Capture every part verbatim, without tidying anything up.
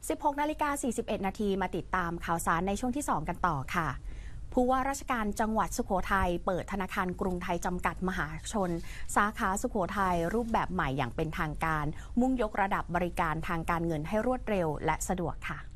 สิบหกนาฬิกาสี่สิบเอ็ดนาทีมาติดตามข่าวสารในช่วงที่สองกันต่อค่ะผู้ว่าราชการจังหวัดสุโขทัยเปิดธนาคารกรุงไทยจำกัดมหาชนสาขาสุโขทัยรูปแบบใหม่อย่างเป็นทางการมุ่งยกระดับบริการทางการเงินให้รวดเร็วและสะดวกค่ะ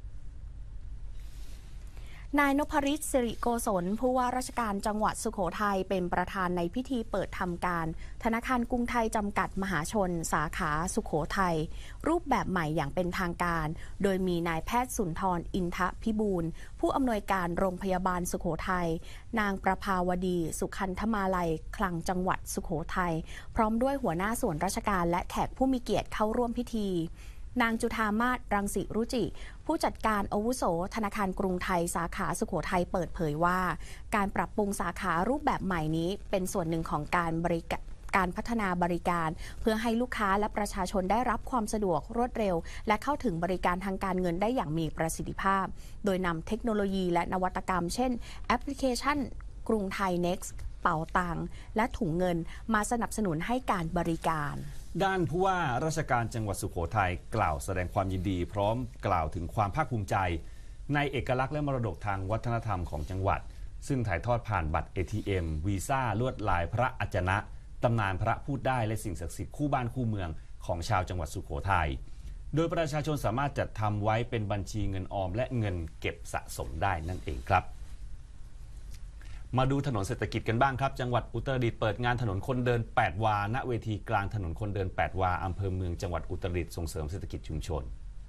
นายนพฤทธิ์สิริโกศลผู้ว่าราชการจังหวัดสุโขทัยเป็นประธานในพิธีเปิดทำการธนาคารกรุงไทยจำกัดมหาชนสาขาสุโขทัยรูปแบบใหม่อย่างเป็นทางการโดยมีนายแพทย์สุนทรอินทพิบูลผู้อำนวยการโรงพยาบาลสุโขทัยนางประภาวดีสุขันธมาลัยคลังจังหวัดสุโขทัยพร้อมด้วยหัวหน้าส่วนราชการและแขกผู้มีเกียรติเข้าร่วมพิธีนางจุฑามาศรังสิรุจิผู้จัดการอาวุโสธนาคารกรุงไทยสาขาสุโขทัยเปิดเผยว่าการปรับปรุงสาขารูปแบบใหม่นี้เป็นส่วนหนึ่งของการบริการการพัฒนาบริการเพื่อให้ลูกค้าและประชาชนได้รับความสะดวกรวดเร็วและเข้าถึงบริการทางการเงินได้อย่างมีประสิทธิภาพโดยนำเทคโนโลยีและนวัตกรรมเช่นแอปพลิเคชันกรุงไทย Next เป๋าตังและถุงเงินมาสนับสนุนให้การบริการด้านผู้ว่าราชการจังหวัดสุโขทัยกล่าวแสดงความยินดีพร้อมกล่าวถึงความภาคภูมิใจในเอกลักษณ์และมรดกทางวัฒนธรรมของจังหวัดซึ่งถ่ายทอดผ่านบัตร เอ ที เอ็ม วีซ่าลวดลายพระอัจฉนะตำนานพระพูดได้และสิ่งศักดิ์สิทธิ์คู่บ้านคู่เมืองของชาวจังหวัดสุโขทัยโดยประชาชนสามารถจัดทำไว้เป็นบัญชีเงินออมและเงินเก็บสะสมได้นั่นเองครับมาดูถนนเศรษฐกิจกันบ้างครับจังหวัดอุตรดิตถ์เปิดงานถนนคนเดินแปดวาณเวทีกลางถนนคนเดินแปดวาอำเภอเมืองจังหวัดอุตรดิตถ์ส่งเสริมเศรษฐกิจชุมชน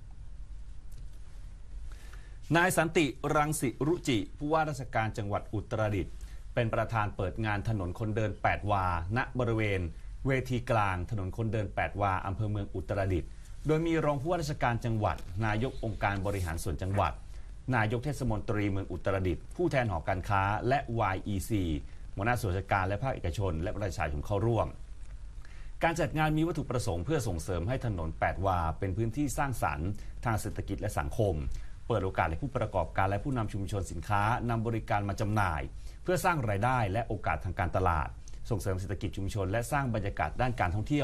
นายสันติรังสิรุจิผู้ว่าราชการจังหวัดอุตรดิตถ์เป็นประธานเปิดงานถนนคนเดินแปดวาณบริเวณเวทีกลางถนนคนเดินแปดวาอำเภอเมืองอุตรดิตถ์โดยมีรองผู้ว่าราชการจังหวัดนายกองค์การบริหารส่วนจังหวัดนายกเทศมนตรีเมืองอุตรดิตถ์ผู้แทนหอการค้าและ วาย อี ซี หัวหน้าส่วนราชการและภาคเอกชนและประชาชนเข้าร่วมการจัดงานมีวัตถุประสงค์เพื่อส่งเสริมให้ถนนแปดวาเป็นพื้นที่สร้างสรรค์ทางเศรษฐกิจและสังคมเปิดโอกาสให้ผู้ประกอบการและผู้นำชุมชนสินค้านำบริการมาจำหน่ายเพื่อสร้างรายได้และโอกาสทางการตลาดส่งเสริมเศรษฐกิจชุมชนและสร้างบรรยากาศด้านการท่องเที่ยว